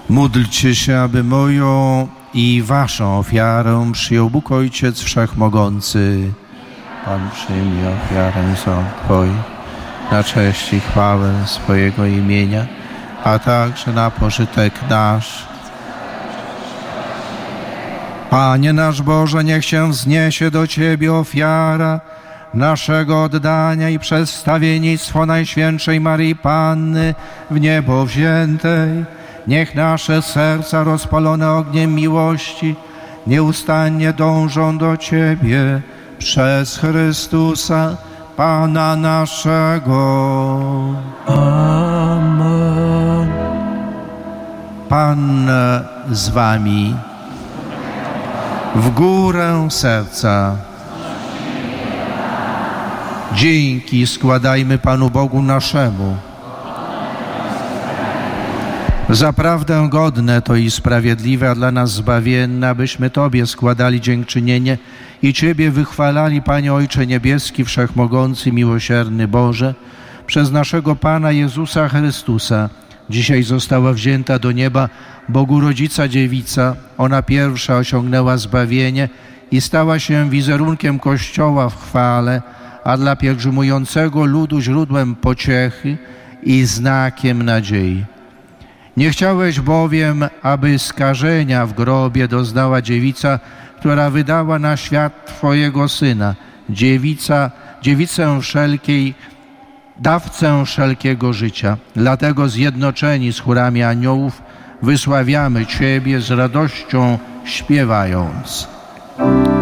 Módlcie się, aby moją i waszą ofiarę przyjął Bóg Ojciec Wszechmogący. Pan przyjmie ofiarę Twoją na cześć i chwałę swojego imienia, a także na pożytek nasz. Panie nasz Boże, niech się wzniesie do Ciebie ofiara naszego oddania i przedstawiennictwo Najświętszej Maryi Panny w niebo wziętej. Niech nasze serca rozpalone ogniem miłości nieustannie dążą do Ciebie przez Chrystusa, Pana naszego. Amen. Pan z Wami. W górę serca. Dzięki składajmy Panu Bogu naszemu. Zaprawdę godne to i sprawiedliwe, a dla nas zbawienne, abyśmy Tobie składali dziękczynienie i Ciebie wychwalali, Panie Ojcze Niebieski, Wszechmogący, miłosierny Boże, przez naszego Pana Jezusa Chrystusa. Dzisiaj została wzięta do nieba Bogu Rodzica Dziewica. Ona pierwsza osiągnęła zbawienie i stała się wizerunkiem Kościoła w chwale, a dla pielgrzymującego ludu źródłem pociechy i znakiem nadziei. Nie chciałeś bowiem, aby skażenia w grobie doznała dziewica, która wydała na świat Twojego Syna, dziewicę wszelkiej, dawcę wszelkiego życia. Dlatego zjednoczeni z chórami aniołów wysławiamy Ciebie z radością śpiewając.